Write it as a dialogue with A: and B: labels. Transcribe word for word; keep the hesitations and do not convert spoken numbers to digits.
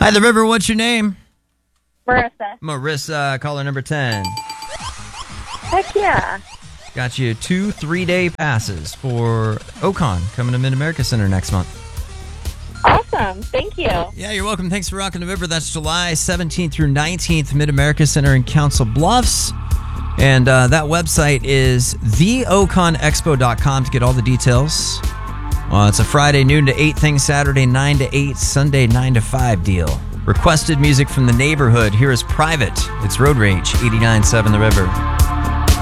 A: Hi, The River. What's your name?
B: Marissa.
A: Marissa, caller number ten.
B: Heck yeah.
A: Got you two three-day passes for Ocon coming to Mid-America Center next month.
B: Awesome. Thank you.
A: Yeah, you're welcome. Thanks for rocking the river. That's July seventeenth through nineteenth, Mid-America Center in Council Bluffs. And uh, that website is the ocon expo dot com to get all the details. Well, it's a Friday noon to eight thing, Saturday nine to eight, Sunday nine to five deal. Requested music from the neighborhood. Here is Private. It's Road Rage, eighty-nine point seven The River.